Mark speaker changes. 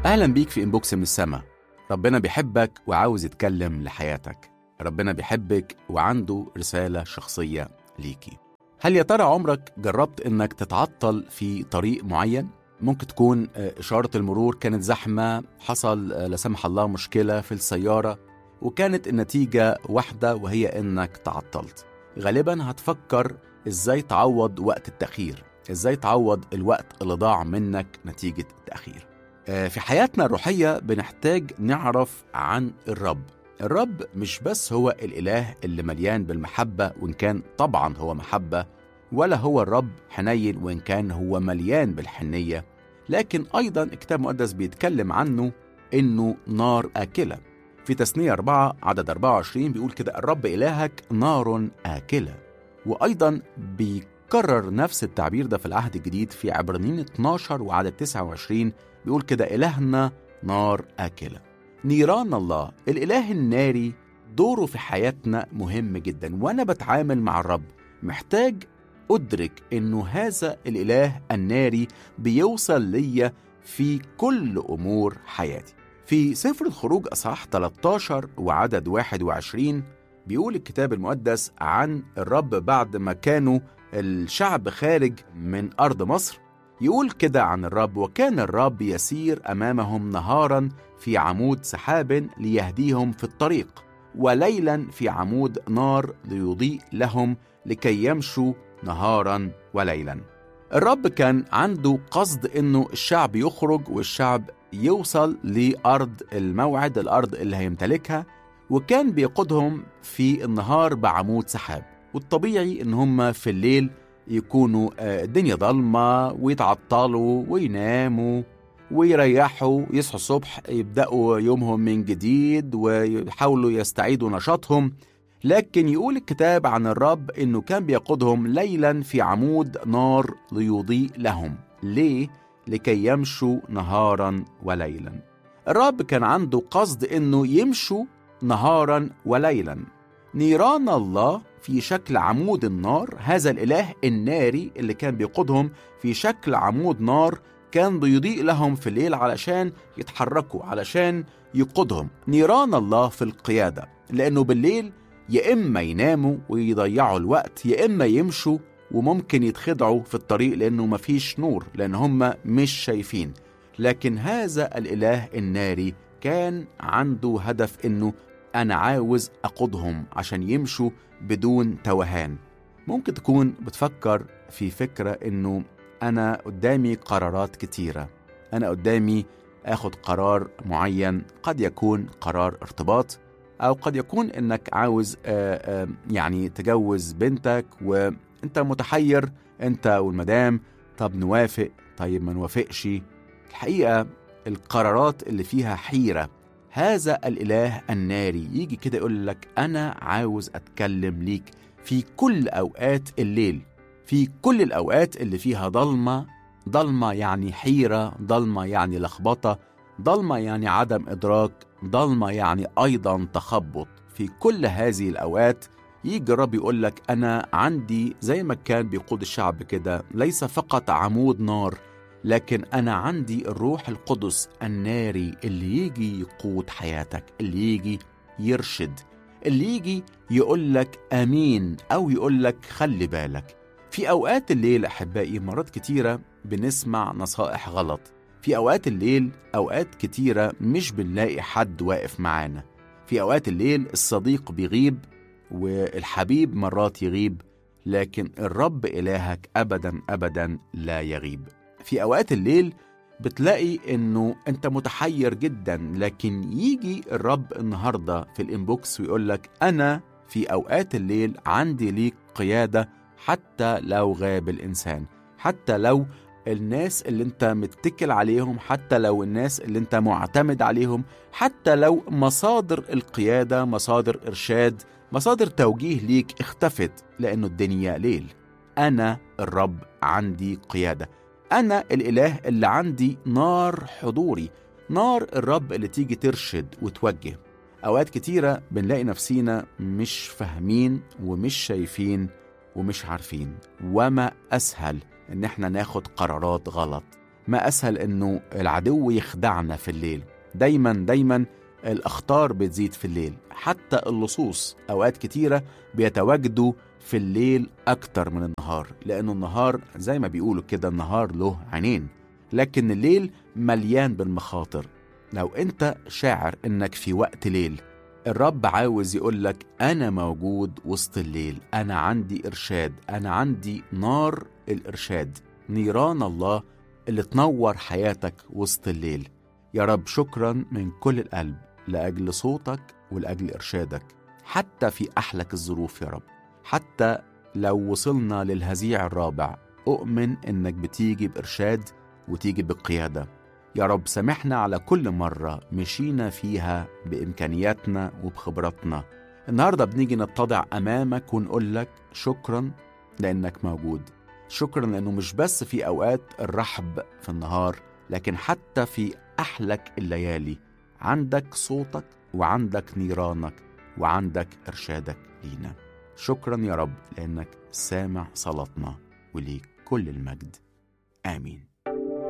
Speaker 1: أهلا بيك في إنبوكس من السما. ربنا بيحبك وعاوز يتكلم لحياتك. ربنا بيحبك وعنده رسالة شخصية ليكي. هل يا ترى عمرك جربت إنك تتعطل في طريق معين؟ ممكن تكون إشارة المرور كانت زحمة، حصل لا سمح الله مشكلة في السيارة، وكانت النتيجة واحدة وهي إنك تعطلت. غالبا هتفكر إزاي تعوض وقت التأخير، إزاي تعوض الوقت اللي ضاع منك نتيجة التأخير. في حياتنا الروحية بنحتاج نعرف عن الرب. الرب مش بس هو الإله اللي مليان بالمحبة وإن كان طبعا هو محبة، ولا هو الرب حنين وإن كان هو مليان بالحنية، لكن أيضا الكتاب المقدس بيتكلم عنه إنه نار آكلة. في تثنية 4 عدد 24 بيقول كده: الرب إلهك نار آكلة. وأيضا بيكرر نفس التعبير ده في العهد الجديد في عبرانيين 12 وعدد 29 بيقول كده: إلهنا نار آكلة. نيران الله الإله الناري دوره في حياتنا مهم جدا، وأنا بتعامل مع الرب محتاج أدرك إنه هذا الإله الناري بيوصل ليا في كل أمور حياتي. في سفر الخروج أصحاح 13 وعدد 21 بيقول الكتاب المقدس عن الرب بعد ما كانوا الشعب خارج من أرض مصر. يقول كده عن الرب: وكان الرب يسير أمامهم نهارا في عمود سحاب ليهديهم في الطريق، وليلا في عمود نار ليضيء لهم لكي يمشوا نهارا وليلا. الرب كان عنده قصد إنه الشعب يخرج والشعب يوصل لأرض الموعد، الأرض اللي هيمتلكها، وكان بيقودهم في النهار بعمود سحاب. والطبيعي إن هم في الليل يكونوا الدنيا ضلمة ويتعطلوا ويناموا ويريحوا، يصحوا الصبح يبدأوا يومهم من جديد ويحاولوا يستعيدوا نشاطهم. لكن يقول الكتاب عن الرب إنه كان بيقودهم ليلا في عمود نار ليضيء لهم. ليه؟ لكي يمشوا نهارا وليلا. الرب كان عنده قصد إنه يمشوا نهارا وليلا. نيران الله في شكل عمود النار، هذا الإله الناري اللي كان بيقودهم في شكل عمود نار، كان بيضيء لهم في الليل علشان يتحركوا، علشان يقودهم. نيران الله في القيادة، لأنه بالليل يا إما يناموا ويضيعوا الوقت، يا إما يمشوا وممكن يتخدعوا في الطريق لأنه مفيش نور، لأن هم مش شايفين. لكن هذا الإله الناري كان عنده هدف، إنه أنا عاوز أقودهم عشان يمشوا بدون توهان. ممكن تكون بتفكر في فكرة إنه أنا قدامي قرارات كتيرة، أنا قدامي أخد قرار معين، قد يكون قرار ارتباط، أو قد يكون إنك عاوز يعني تجوز بنتك وإنت متحير أنت والمدام، طب نوافق طيب ما نوافقش. الحقيقة القرارات اللي فيها حيرة. هذا الإله الناري يجي كده يقول لك: أنا عاوز أتكلم ليك في كل أوقات الليل، في كل الأوقات اللي فيها ضلمة. ضلمة يعني حيرة، ضلمة يعني لخبطة، ضلمة يعني عدم إدراك، ضلمة يعني أيضا تخبط. في كل هذه الأوقات يجي الرب يقول لك: أنا عندي زي ما كان بيقود الشعب كده، ليس فقط عمود نار، لكن أنا عندي الروح القدس الناري اللي يجي يقود حياتك، اللي يجي يرشد، اللي يجي يقول لك أمين أو يقول لك خلي بالك. في أوقات الليل أحبائي مرات كتيرة بنسمع نصائح غلط. في أوقات الليل أوقات كتيرة مش بنلاقي حد واقف معانا. في أوقات الليل الصديق بيغيب والحبيب مرات يغيب، لكن الرب إلهك أبدا أبدا لا يغيب. في أوقات الليل بتلاقي إنه أنت متحير جدا، لكن يجي الرب النهاردة في الإنبوكس ويقول لك: أنا في أوقات الليل عندي ليك قيادة، حتى لو غاب الإنسان، حتى لو الناس اللي انت متكل عليهم، حتى لو الناس اللي انت معتمد عليهم، حتى لو مصادر القيادة، مصادر إرشاد، مصادر توجيه ليك اختفت لأنه الدنيا ليل. أنا الرب عندي قيادة، أنا الإله اللي عندي نار حضوري، نار الرب اللي تيجي ترشد وتوجه. أوقات كتيرة بنلاقي نفسينا مش فاهمين ومش شايفين ومش عارفين، وما أسهل إن احنا ناخد قرارات غلط. ما أسهل إنه العدو يخدعنا في الليل. دايما الأخطار بتزيد في الليل، حتى اللصوص أوقات كتيرة بيتواجدوا في الليل أكتر من النهار، لأنه النهار زي ما بيقولوا كده النهار له عينين، لكن الليل مليان بالمخاطر. لو أنت شاعر إنك في وقت ليل، الرب عاوز يقولك أنا موجود وسط الليل، أنا عندي إرشاد، أنا عندي نار الإرشاد، نيران الله اللي تنور حياتك وسط الليل. يا رب شكرا من كل القلب لأجل صوتك ولأجل إرشادك، حتى في أحلك الظروف يا رب. حتى لو وصلنا للهزيع الرابع، أؤمن إنك بتيجي بإرشاد وتيجي بقيادة. يا رب سامحنا على كل مرة مشينا فيها بإمكانياتنا وبخبراتنا. النهاردة بنيجي نتضع أمامك ونقول لك شكرا لأنك موجود. شكرا لأنه مش بس في أوقات الرحب في النهار، لكن حتى في أحلك الليالي عندك صوتك وعندك نيرانك وعندك إرشادك لينا. شكرا يا رب لأنك سامع صلاتنا، وليك كل المجد. آمين.